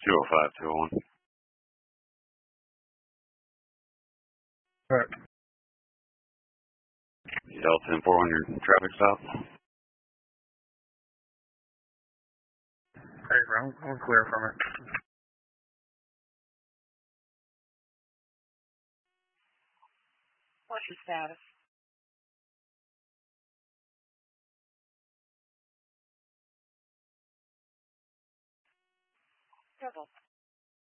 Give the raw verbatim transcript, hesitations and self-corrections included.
two oh five, two oh one. Alright. L ten four on your traffic stop. Hey, I'm, I'm clear from it. What's your status? Civil.